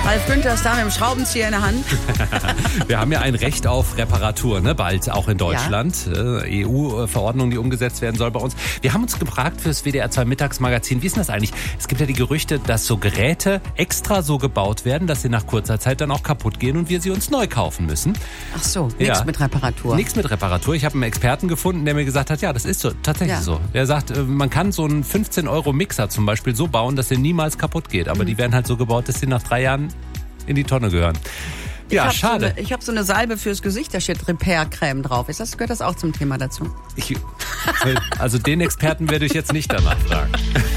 Ralf Günther ist da mit dem Schraubenzieher in der Hand. Wir haben ja ein Recht auf Reparatur, ne? Bald auch in Deutschland. Ja. EU-Verordnung, die umgesetzt werden soll bei uns. Wir haben uns gefragt fürs WDR 2 Mittagsmagazin, wie ist denn das eigentlich? Es gibt ja die Gerüchte, dass so Geräte extra so gebaut werden, dass sie nach kurzer Zeit dann auch kaputt gehen und wir sie uns neu kaufen müssen. Ach so, nichts mit Reparatur. Nichts mit Reparatur. Ich habe einen Experten gefunden, der mir gesagt hat, ja, das ist so, tatsächlich so. Der sagt, man kann so einen 15-Euro-Mixer zum Beispiel so bauen, dass der niemals kaputt geht. Aber die werden halt so gebaut, dass sie nach 3 Jahren in die Tonne gehören. Ja, schade. Ich habe so eine Salbe fürs Gesicht, da steht Repair-Creme drauf. Gehört das auch zum Thema dazu? Also den Experten werde ich jetzt nicht danach fragen.